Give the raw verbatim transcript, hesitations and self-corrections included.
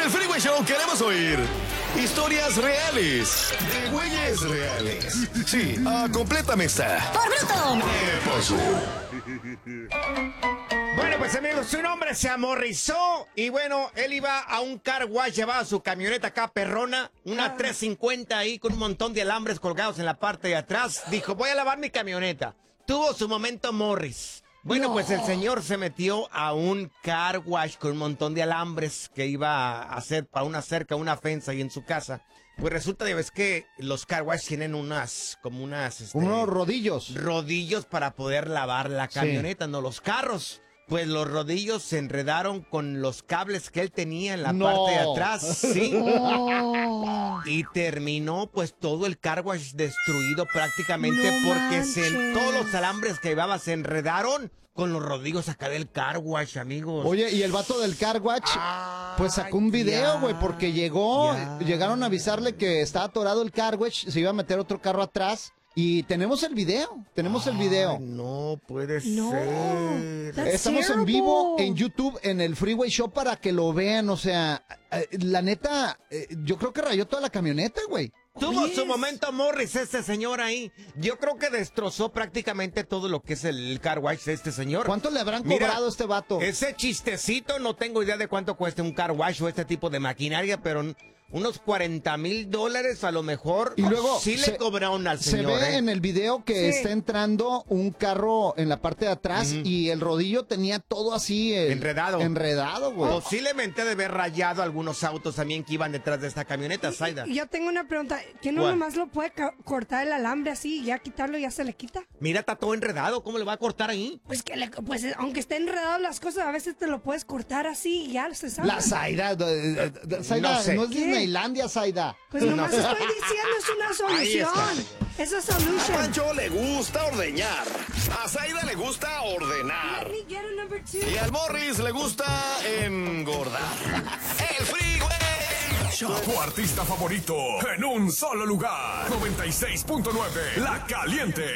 el Freeway Show queremos oír historias reales de güeyes reales. Sí, ah, complétame esta. ¡Por bruto! ¿Qué pasó? Bueno, pues amigos, un hombre se amorrizó y bueno, él iba a un car wash, llevaba su camioneta acá perrona, una trescientos cincuenta ahí con un montón de alambres colgados en la parte de atrás. Dijo, voy a lavar mi camioneta. Tuvo su momento Morris. Bueno, no. Pues el señor se metió a un car wash con un montón de alambres que iba a hacer para una cerca, una fensa ahí en su casa. Pues resulta de vez que los car wash tienen unas, como unas... Este, unos rodillos. Rodillos para poder lavar la camioneta, sí. No los carros. Pues los rodillos se enredaron con los cables que él tenía en la no. parte de atrás, ¿sí? Oh. Y terminó pues todo el car wash destruido prácticamente No porque se, manches. todos los alambres que llevaba se enredaron con los rodillos acá del car wash, amigos. Oye, y el vato del car wash, ah, pues sacó un video, güey, porque llegó, ya. llegaron a avisarle que estaba atorado el car wash, se iba a meter otro carro atrás. Y tenemos el video, tenemos Ay, el video. No puede No, ser. that's Estamos terrible. en vivo en YouTube, en el Freeway Show, para que lo vean. O sea, eh, la neta, eh, yo creo que rayó toda la camioneta, güey. Tuvo Oye, su momento Morris este señor ahí. Yo creo que destrozó prácticamente todo lo que es el car wash de este señor. ¿Cuánto le habrán Mira, cobrado a este vato? Ese chistecito, no tengo idea de cuánto cuesta un car wash o este tipo de maquinaria, pero unos cuarenta mil dólares a lo mejor. Y luego sí se- le cobraron al Se señor. ve ¿eh? en el video que Sí. está entrando un carro en la parte de atrás Ujú. y el rodillo tenía todo así... eh, Enredado. Enredado, güey. Posiblemente de haber rayado algunos autos también que iban detrás de esta camioneta, Zaida. Y yo tengo una pregunta. ¿Que no ¿Cuál? nomás lo puede ca- cortar el alambre así y ya quitarlo y ya se le quita? Mira, está todo enredado. ¿Cómo le va a cortar ahí? Pues que le- pues eh, aunque esté enredado las cosas, a veces te lo puedes cortar así y ya se sabe. La Zaida, eh, eh, Zaida, No sé. no es ¿Qué? Disneylandia, Zaida. Pues nomás estoy diciendo, es una Ahí está. solución. Es a A solution. Pancho le gusta ordeñar. A Zaida le gusta ordenar. Let me get a number two. Y al Morris le gusta engordar. El Freeway Show. Tu artista favorito en un solo lugar. noventa y seis punto nueve La Caliente.